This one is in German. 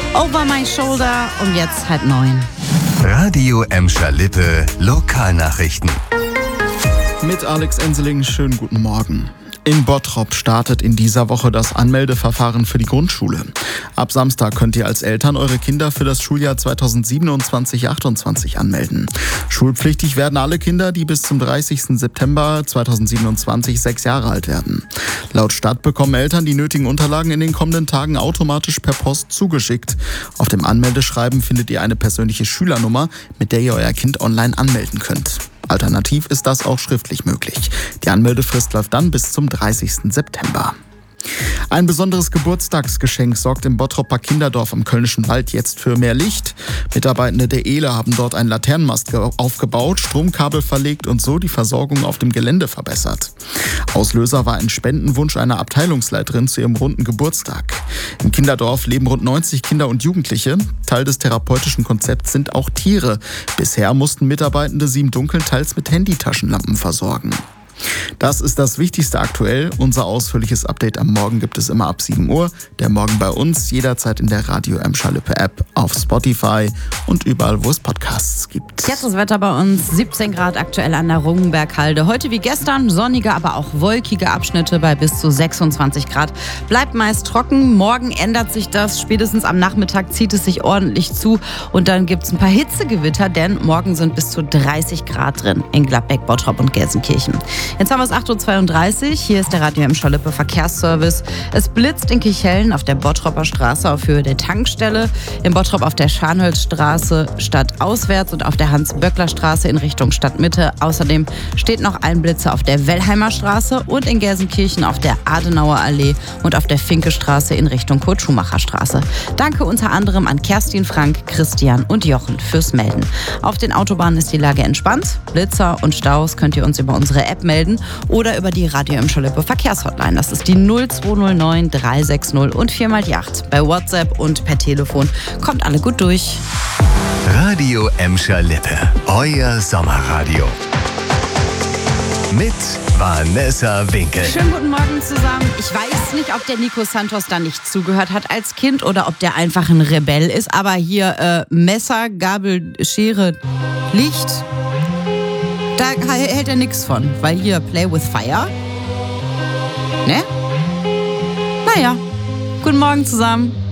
Over My Shoulder und jetzt 8:30. Radio Emscher Lippe Lokalnachrichten. Mit Alex Enseling, schönen guten Morgen. In Bottrop startet in dieser Woche das Anmeldeverfahren für die Grundschule. Ab Samstag könnt ihr als Eltern eure Kinder für das Schuljahr 2027/28 anmelden. Schulpflichtig werden alle Kinder, die bis zum 30. September 2027 6 Jahre alt werden. Laut Stadt bekommen Eltern die nötigen Unterlagen in den kommenden Tagen automatisch per Post zugeschickt. Auf dem Anmeldeschreiben findet ihr eine persönliche Schülernummer, mit der ihr euer Kind online anmelden könnt. Alternativ ist das auch schriftlich möglich. Die Anmeldefrist läuft dann bis zum 30. September. Ein besonderes Geburtstagsgeschenk sorgt im Bottroper Kinderdorf am Kölnischen Wald jetzt für mehr Licht. Mitarbeitende der ELE haben dort einen Laternenmast aufgebaut, Stromkabel verlegt und so die Versorgung auf dem Gelände verbessert. Auslöser war ein Spendenwunsch einer Abteilungsleiterin zu ihrem runden Geburtstag. Im Kinderdorf leben rund 90 Kinder und Jugendliche. Teil des therapeutischen Konzepts sind auch Tiere. Bisher mussten Mitarbeitende sie im Dunkeln teils mit Handytaschenlampen versorgen. Das ist das Wichtigste aktuell. Unser ausführliches Update am Morgen gibt es immer ab 7 Uhr. Der Morgen bei uns, jederzeit in der Radio Emscher Lippe App, auf Spotify und überall, wo es Podcasts gibt. Jetzt das Wetter bei uns, 17 Grad aktuell an der Rungenberghalde. Heute wie gestern sonnige, aber auch wolkige Abschnitte bei bis zu 26 Grad. Bleibt meist trocken. Morgen ändert sich das. Spätestens am Nachmittag zieht es sich ordentlich zu. Und dann gibt es ein paar Hitzegewitter, denn morgen sind bis zu 30 Grad drin in Gladbeck, Bottrop und Gelsenkirchen. Jetzt haben wir es 8:32 Uhr. Hier ist der Radio Emscher Lippe Verkehrsservice. Es blitzt in Kirchhellen auf der Bottropper Straße auf Höhe der Tankstelle, in Bottrop auf der Scharnholzstraße stadtauswärts und auf der Hans-Böckler-Straße in Richtung Stadtmitte. Außerdem steht noch ein Blitzer auf der Wellheimer Straße und in Gelsenkirchen auf der Adenauer Allee und auf der Finke-Straße in Richtung Kurt-Schumacher-Straße. Danke unter anderem an Kerstin, Frank, Christian und Jochen fürs Melden. Auf den Autobahnen ist die Lage entspannt. Blitzer und Staus könnt ihr uns über unsere App melden oder über die Radio Emscher Lippe Verkehrshotline. Das ist die 0209 360 und 4x8. Bei WhatsApp und per Telefon. Kommt alle gut durch. Radio Emscher Lippe, euer Sommerradio. Mit Vanessa Winkel. Schönen guten Morgen zusammen. Ich weiß nicht, ob der Nico Santos da nicht zugehört hat als Kind oder ob der einfach ein Rebell ist. Aber hier Messer, Gabel, Schere, Licht. Da hält er nichts von, weil hier Play with Fire. Ne? Naja, guten Morgen zusammen.